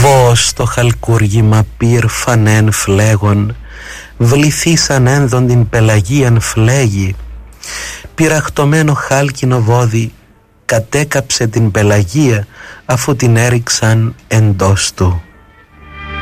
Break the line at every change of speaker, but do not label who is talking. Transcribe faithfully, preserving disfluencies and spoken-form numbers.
Βος το χαλκούργημα πυρ φανέν φλέγον, βληθήσαν ένδον την πελαγίαν φλέγη. Πυραχτωμένο χάλκινο βόδι κατέκαψε την πελαγία, αφού την έριξαν εντός του.